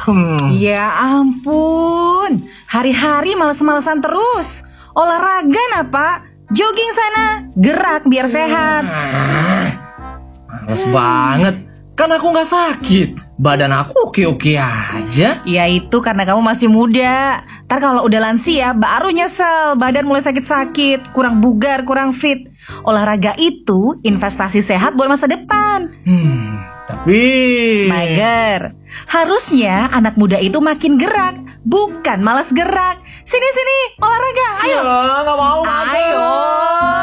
Ya ampun, hari-hari males-malesan terus. Olahraga apa? Jogging sana, gerak biar sehat. Males banget. Kan aku gak sakit. Badan aku oke-oke aja. Ya itu karena kamu masih muda. Ntar kalau udah lansia baru nyesel. Badan mulai sakit-sakit, kurang bugar, kurang fit. Olahraga itu investasi sehat buat masa depan. Tapi Mager. Harusnya anak muda itu makin gerak, bukan malas gerak. Sini olahraga, ayo. Gak mau. Ayo.